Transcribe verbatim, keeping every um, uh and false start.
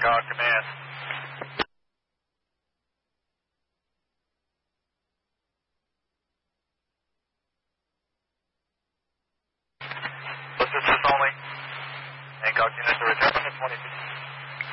Hancock Command. This is only. Hancock units are returning to twenty-two.